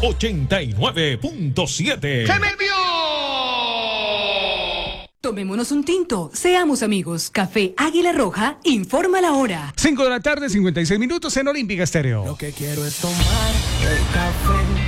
89.7. ¡Se me envió! Tomémonos un tinto, seamos amigos. Café Águila Roja informa la hora. 5 de la tarde, 56 minutos en Olímpica Estéreo. Lo que quiero es tomar el café